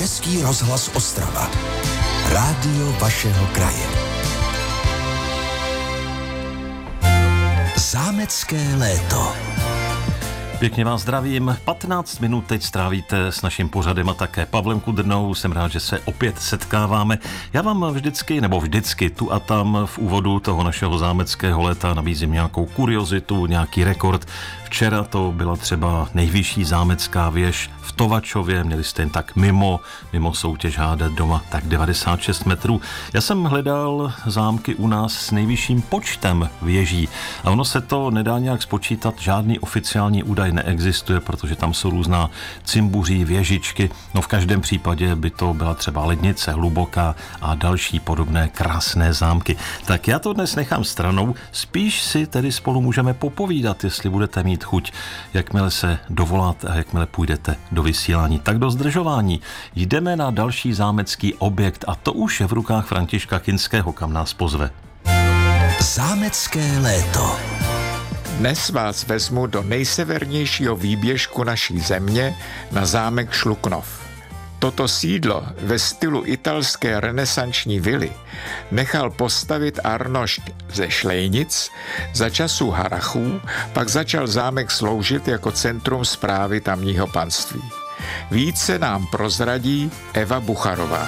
Český rozhlas Ostrava. Rádio vašeho kraje. Zámecké léto. Pěkně vás zdravím. 15 minut teď strávíte s naším pořadem a také Pavlem Kudrnou. Jsem rád, že se opět setkáváme. Já vám vždycky tu a tam v úvodu toho našeho zámeckého léta nabízím nějakou kuriozitu, nějaký rekord. Včera to byla třeba nejvyšší zámecká věž v Tovačově, měli jste jen tak mimo soutěž hádat doma, tak 96 metrů. Já jsem hledal zámky u nás s nejvyšším počtem věží a ono se to nedá nějak spočítat, žádný oficiální údaj neexistuje, protože tam jsou různá cimbuří, věžičky, no v každém případě by to byla třeba Lednice, Hluboká a další podobné krásné zámky. Tak já to dnes nechám stranou, spíš si tedy spolu můžeme popovídat, jestli budete mít chuť, jakmile se dovoláte a jakmile půjdete do vysílání. Tak do zdržování. Jdeme na další zámecký objekt a to už je v rukách Františka Kinského, kam nás pozve. Zámecké léto. Dnes vás vezmu do nejsevernějšího výběžku naší země na zámek Šluknov. Toto sídlo ve stylu italské renesanční vily nechal postavit Arnošt ze Šlejnic, za časů Harrachů pak začal zámek sloužit jako centrum správy tamního panství. Více nám prozradí Eva Bucharová.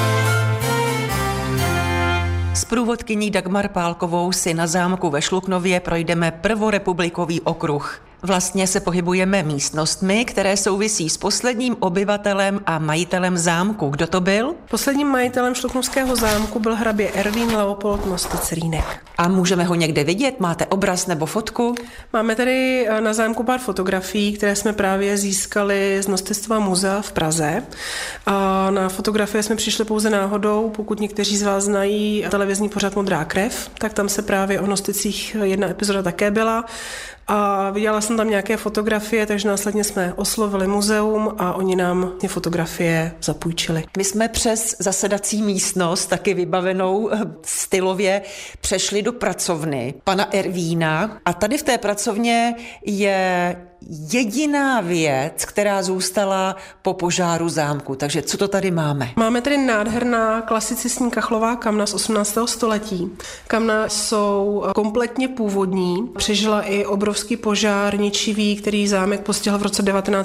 S průvodkyní Dagmar Pálkovou si na zámku ve Šluknově projdeme prvorepublikový okruh. Vlastně se pohybujeme místnostmi, které souvisí s posledním obyvatelem a majitelem zámku. Kdo to byl? Posledním majitelem šluknovského zámku byl hrabě Ervín Leopold Nosticrínek. A můžeme ho někde vidět? Máte obraz nebo fotku? Máme tady na zámku pár fotografií, které jsme právě získali z Nostictva muzea v Praze. A na fotografie jsme přišli pouze náhodou. Pokud někteří z vás znají televizní pořad Modrá krev, tak tam se právě o Nosticích jedna epizoda také byla. A viděla jsem tam nějaké fotografie, takže následně jsme oslovili muzeum a oni nám ty fotografie zapůjčili. My jsme přes zasedací místnost, taky vybavenou stylově, přešli do pracovny pana Ervína a tady v té pracovně je jediná věc, která zůstala po požáru zámku. Takže co to tady máme? Máme tady nádherná klasicistní kachlová kamna z 18. století. Kamna jsou kompletně původní. Přežila i obrovský požár ničivý, který zámek postihl v roce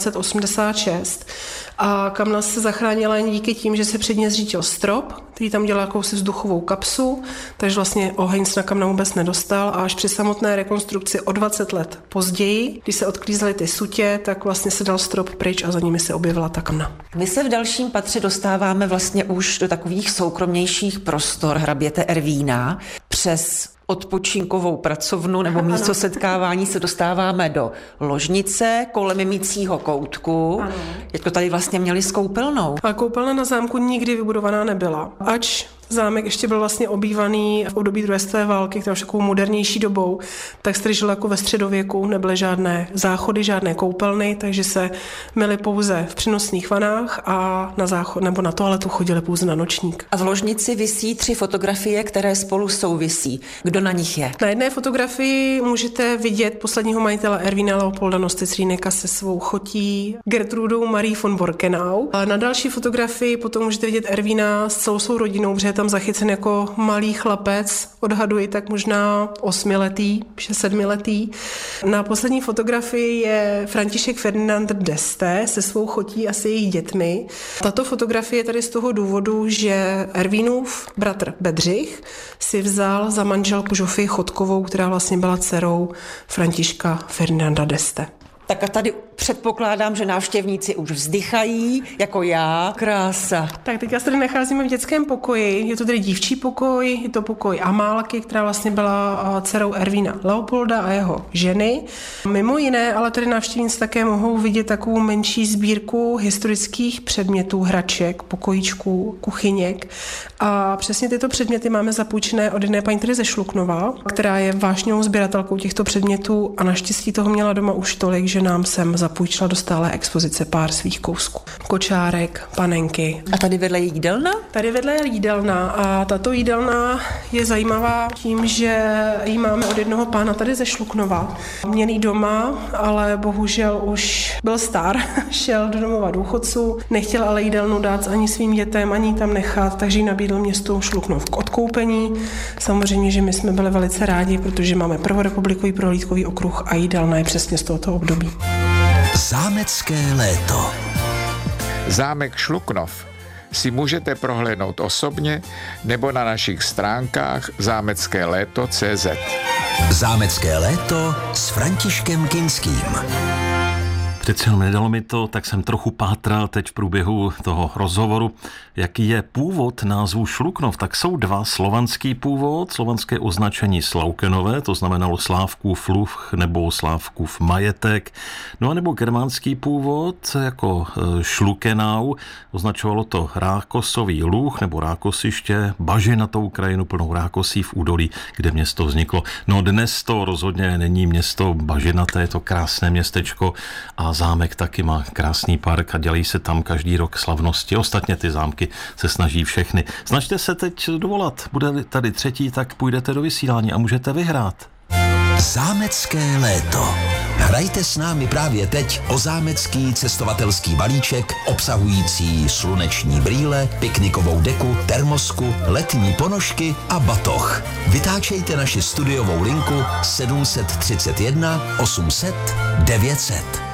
1986. A kamna se zachránila jen díky tím, že se před ní zřítil strop, který tam dělal jakousi vzduchovou kapsu, takže vlastně oheň se na kamna vůbec nedostal a až při samotné rekonstrukci o 20 let později, když se odklízely ty sutě, tak vlastně se dal strop pryč a za nimi se objevila ta kamna. My se v dalším patře dostáváme vlastně už do takových soukromnějších prostor hraběte Ervína. Přes odpočinkovou pracovnu nebo místo setkávání se dostáváme do ložnice kolem mýcího koutku. Ano. Jak to tady vlastně měli s koupelnou? A koupelna na zámku nikdy vybudovaná nebyla. Ač zámek ještě byl vlastně obývaný v období druhé světové války, která už takovou modernější dobou, tak se tady žilo jako ve středověku, nebyly žádné záchody, žádné koupelny, takže se myli pouze v přenosných vanách a na záchod nebo na toaletu chodili pouze na nočník. A v ložnici visí 3 fotografie, které spolu souvisí. Kdo na nich je? Na jedné fotografii můžete vidět posledního majitele Ervína Leopolda Nosticríneka se svou chotí Gertrudou Marie von Borkenau. A na další fotografii potom můžete vidět Ervína s celou svou rodinou, protože je tam zachycen jako malý chlapec, odhaduji tak možná 8letý, 7letý. Na poslední fotografii je František Ferdinand d'Este se svou chotí a se jejich dětmi. Tato fotografie je tady z toho důvodu, že Ervínův bratr Bedřich si vzal za manželku Žofii Chodkovou, která vlastně byla dcerou Františka Ferdinanda d'Este. Tak a tady předpokládám, že návštěvníci už vzdychají, jako já. Krása. Tak teď já se tady nacházíme v dětském pokoji. Je to tedy dívčí pokoj, je to pokoj Amálky, která vlastně byla dcerou Ervína Leopolda a jeho ženy. Mimo jiné, ale tady návštěvníci také mohou vidět takovou menší sbírku historických předmětů, hraček, pokojíčků, kuchyněk. A přesně tyto předměty máme zapůjčené od jedné paní tady ze Šluknova, která je vášnivou sběratelkou těchto předmětů a naštěstí toho měla doma už tolik, že nám sem zapůjčila do stálé expozice pár svých kousků. Kočárek, panenky. A tady vedle je jídelna? Tady vedle je jídelna a tato jídelna je zajímavá tím, že ji máme od jednoho pána tady ze Šluknova. Měl jí doma, ale bohužel už byl star, šel do domova důchodců, nechtěl ale jídelnu dát ani svým dětem, ani tam nechat, takže ji nabídl městu Šluknov k odkoupení. Samozřejmě, že my jsme byli velice rádi, protože máme prvorepublikový prohlídkový okruh a jídelna je přesně z tohoto období. Zámecké léto. Zámek Šluknov si můžete prohlédnout osobně nebo na našich stránkách zámeckéléto.cz. Zámecké léto s Františkem Kinským. Přece jenom nedalo mi to, tak jsem trochu pátral teď v průběhu toho rozhovoru, jaký je původ názvu Šluknov. Tak jsou dva: slovanský původ, slovanské označení Slaukenové, to znamenalo Slávkův luh nebo Slávkův majetek, no a nebo germánský původ jako Šlukenau, označovalo to rákosový luh nebo rákosiště, bažinatou krajinu plnou rákosí v údolí, kde město vzniklo. No dnes to rozhodně není město bažinaté, je to krásné městečko a zámek taky má krásný park a dělají se tam každý rok slavnosti. Ostatně ty zámky se snaží všechny. Snažte se teď dovolat. Bude tady třetí, tak půjdete do vysílání a můžete vyhrát. Zámecké léto. Hrajte s námi právě teď o zámecký cestovatelský balíček obsahující sluneční brýle, piknikovou deku, termosku, letní ponožky a batoh. Vytáčejte naši studiovou linku 731 800 900.